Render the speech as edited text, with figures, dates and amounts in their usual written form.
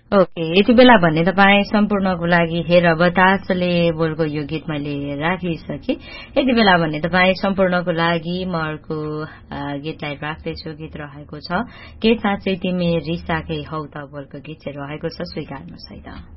Okay, यति बेला भन्ने तपाईँ सम्पूर्णको लागि हेर बतासले बोलको यो गीत मैले राखिसके। यति बेला भन्ने तपाईँ सम्पूर्णको लागि म अर्को गीतलाई राख्दैछु। गीत रहेको छ के साँच्चै तिमी रिसाकै हौ त बोलको गीत चाहिँ रहेको छ, स्वीकार्नुहोस् है त।